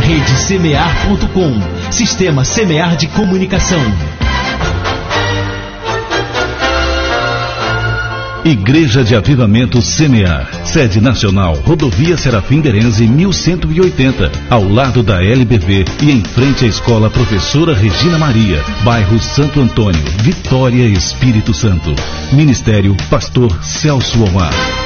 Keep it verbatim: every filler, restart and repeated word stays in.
Rede Semear ponto com, Sistema Semear de Comunicação. Igreja de Avivamento Semear, sede nacional, Rodovia Serafim Berenze mil cento e oitenta, ao lado da L B V e em frente à Escola Professora Regina Maria, bairro Santo Antônio, Vitória, Espírito Santo. Ministério Pastor Celso Omar.